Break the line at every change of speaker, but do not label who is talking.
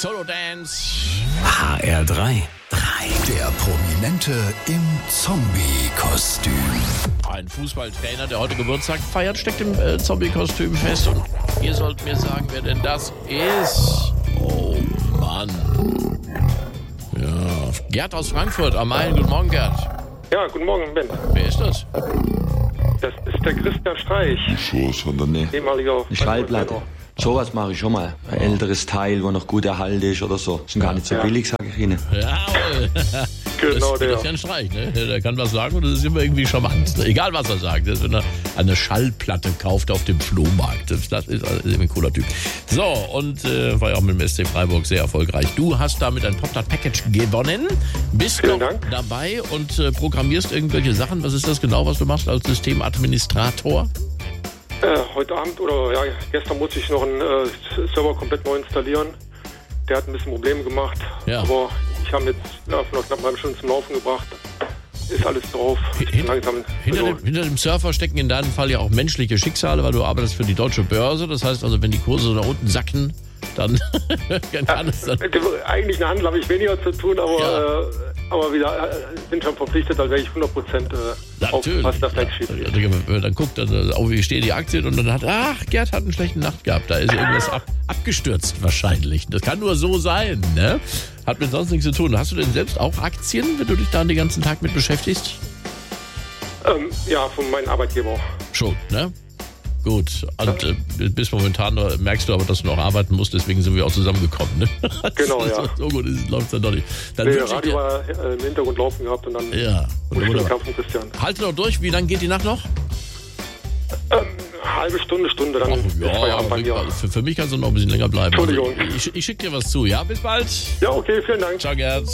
Solo Dance.
HR3. Der Prominente im Zombie-Kostüm.
Ein Fußballtrainer, der heute Geburtstag feiert, steckt im Zombie-Kostüm fest. Und ihr sollt mir sagen, wer denn das ist. Oh Mann. Ja, Gerd aus Frankfurt am Main. Guten Morgen, Gerd.
Ja, guten Morgen, Ben.
Wer ist das?
Das ist der Christian Streich,
Sowas von der Nähe.
ehemaliger
Eine Schallplatte. Sowas mache ich schon mal. Ein älteres Teil, wo noch gut erhalten ist oder so. Ist gar nicht so billig, sage ich Ihnen.
Jawohl.
Genau,
das
der.
ist ja ein Streich, ne? Der kann was sagen und das ist immer irgendwie charmant. Egal, was er sagt. Das ist, wenn er eine Schallplatte kauft auf dem Flohmarkt. Das ist ein cooler Typ. So, und war ja auch mit dem SC Freiburg sehr erfolgreich. Du hast damit ein Pop-Tart-Package gewonnen. Bist
Vielen
noch
Dank.
dabei und programmierst irgendwelche Sachen. Was ist das genau, was du machst als Systemadministrator?
Heute Abend oder ja, gestern musste ich noch einen Server komplett neu installieren. Der hat ein bisschen Probleme gemacht.
Ja.
Aber ich habe jetzt von knapp einer halben Stunde zum Laufen gebracht. Ist alles drauf. Ich bin langsam.
Hinter dem Surfer stecken in deinem Fall ja auch menschliche Schicksale, weil du arbeitest für die Deutsche Börse. Das heißt also, wenn die Kurse so nach unten sacken, dann kann es dann...
Eigentlich eine Handel habe ich weniger zu tun, aber, aber wieder bin schon verpflichtet, da werde ich 100% aufpassen, dass nichts schief geht.
Dann guckt wie stehen die Aktien und dann Gerd hat eine schlechte Nacht gehabt. Da ist irgendwas abgestürzt wahrscheinlich. Das kann nur so sein, ne? Hat mit sonst nichts zu tun. Hast du denn selbst auch Aktien, wenn du dich da den ganzen Tag mit beschäftigst?
Ja, von meinem Arbeitgeber.
Schon, ne? Gut, und bis momentan merkst du aber, dass du noch arbeiten musst, deswegen sind wir auch zusammengekommen, ne?
Genau, ja.
So gut läuft es dann doch nicht. Dann
Nee,
wünsche ich
Radio
dir,
war im Hintergrund laufen gehabt und dann
ja, wunderbar.
Kampf von Christian.
Halte noch durch, wie lange geht die Nacht noch?
Halbe Stunde, dann ist Feierabend bei mir.
Für mich kannst du noch ein bisschen länger bleiben.
Entschuldigung.
Also, ich schicke dir was zu, ja? Bis bald.
Ja, okay, vielen Dank.
Ciao, Gerd.